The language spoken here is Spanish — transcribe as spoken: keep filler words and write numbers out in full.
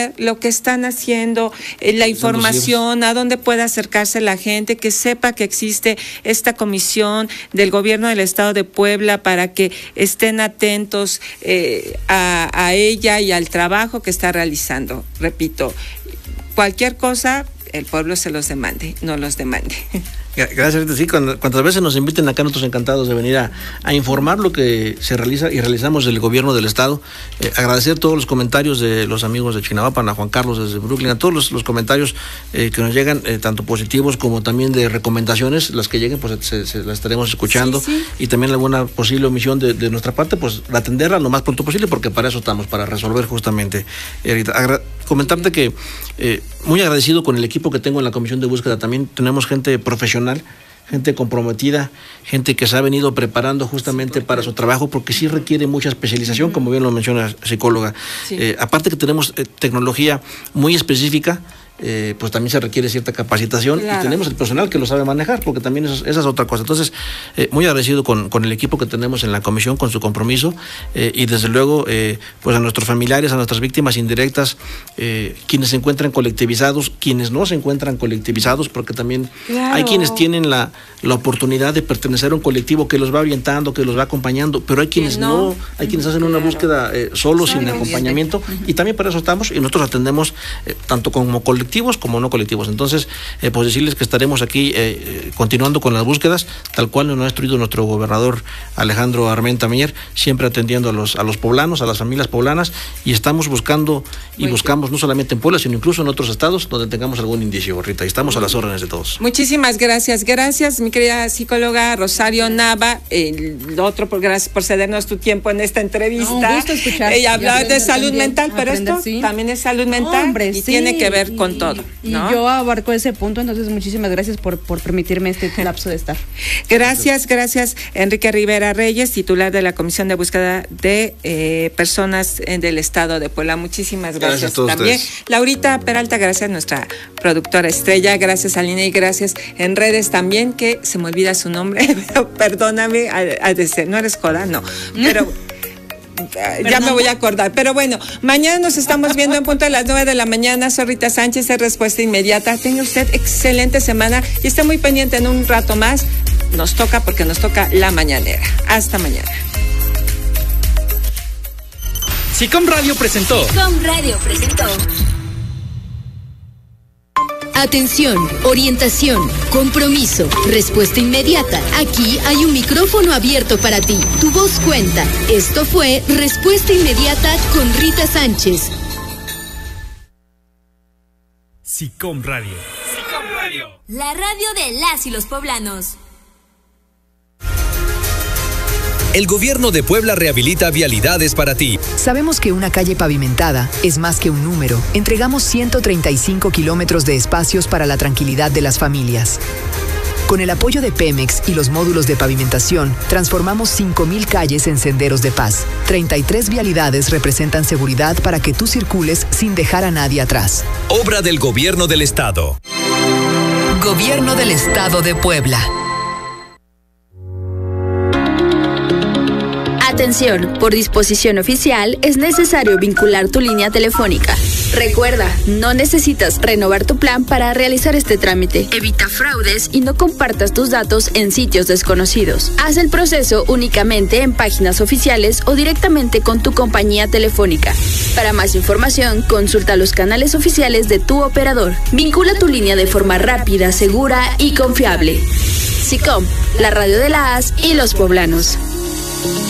lo que están haciendo, eh, la información, a dónde puede acercarse la gente, que sepa que existe esta comisión del gobierno del Estado de Puebla para que estén atentos eh, a, a ella y al trabajo que está realizando. Repito, cualquier cosa, el pueblo se los demande, no los demande. Gracias, sí, cuando, cuantas veces nos inviten acá, nosotros encantados de venir a, a informar lo que se realiza y realizamos del gobierno del Estado. Eh, agradecer todos los comentarios de los amigos de Chignahuapan, a Juan Carlos desde Brooklyn, a todos los, los comentarios eh, que nos llegan, eh, tanto positivos como también de recomendaciones, las que lleguen, pues se, se las estaremos escuchando, sí, sí. Y también alguna posible omisión de, de nuestra parte, pues atenderla lo más pronto posible, porque para eso estamos, para resolver justamente. Eh, agra- comentarte que eh, muy agradecido con el equipo que tengo en la comisión de búsqueda, también tenemos gente profesional, gente comprometida, gente que se ha venido preparando justamente para su trabajo, porque sí requiere mucha especialización, uh-huh. como bien lo menciona psicóloga. Sí. Eh, aparte que tenemos eh, tecnología muy específica, eh, pues también se requiere cierta capacitación, claro. Y tenemos el personal que lo sabe manejar, porque también eso, esa es otra cosa. Entonces, eh, muy agradecido con, con el equipo que tenemos en la comisión, con su compromiso, eh, y desde luego, eh, pues a nuestros familiares, a nuestras víctimas indirectas, eh, quienes se encuentran colectivizados, quienes no se encuentran colectivizados, porque también claro. Hay quienes tienen la, la oportunidad de pertenecer a un colectivo que los va orientando, que los va acompañando, pero hay quienes no, no hay quienes hacen una búsqueda eh, solos, claro. Sin acompañamiento, uh-huh. Y también para eso estamos, y nosotros atendemos eh, tanto como colectivos como no colectivos. Entonces, eh, pues decirles que estaremos aquí eh, continuando con las búsquedas, tal cual nos ha instruido nuestro gobernador Alejandro Armenta Mier, siempre atendiendo a los a los poblanos, a las familias poblanas, y estamos buscando y Muy buscamos bien. No solamente en Puebla, sino incluso en otros estados donde tengamos algún indicio, Rita, y estamos a las órdenes de todos. Muchísimas gracias, gracias mi querida psicóloga Rosario Nava, el otro, por gracias por cedernos tu tiempo en esta entrevista. No, un gusto escuchar. Ella hablaba de salud también, mental, pero aprender, esto sí. También es salud mental, hombre, y sí, tiene que ver con y, todo, ¿no? Y yo abarco ese punto, entonces muchísimas gracias por, por permitirme este lapso de estar. Gracias, gracias Enrique Rivera Reyes, titular de la Comisión de Búsqueda de eh, Personas del Estado de Puebla. Muchísimas gracias, gracias también. Ustedes. Laurita Peralta, gracias, nuestra productora estrella, gracias Aline, y gracias en redes también, que se me olvida su nombre, pero perdóname, a, a decir, no eres joda, no, pero... Ya me voy a acordar, pero bueno, mañana nos estamos viendo en punto a las nueve de la mañana. Soy Rita Sánchez, es Respuesta Inmediata. Tenga usted excelente semana y esté muy pendiente. En un rato más nos toca, porque nos toca la mañanera. Hasta mañana. Sicom Radio presentó. Sicom Radio presentó. Atención, orientación, compromiso, respuesta inmediata. Aquí hay un micrófono abierto para ti. Tu voz cuenta. Esto fue Respuesta Inmediata con Rita Sánchez. Sicom Radio. Sicom Radio. La radio de las y los poblanos. El gobierno de Puebla rehabilita vialidades para ti. Sabemos que una calle pavimentada es más que un número. Entregamos ciento treinta y cinco kilómetros de espacios para la tranquilidad de las familias. Con el apoyo de Pemex y los módulos de pavimentación, transformamos cinco mil calles en senderos de paz. treinta y tres vialidades representan seguridad para que tú circules sin dejar a nadie atrás. Obra del Gobierno del Estado. Gobierno del Estado de Puebla. Atención, por disposición oficial es necesario vincular tu línea telefónica. Recuerda, no necesitas renovar tu plan para realizar este trámite. Evita fraudes y no compartas tus datos en sitios desconocidos. Haz el proceso únicamente en páginas oficiales o directamente con tu compañía telefónica. Para más información, consulta los canales oficiales de tu operador. Vincula tu línea de forma rápida, segura y confiable. Sicom, la radio de las y los poblanos.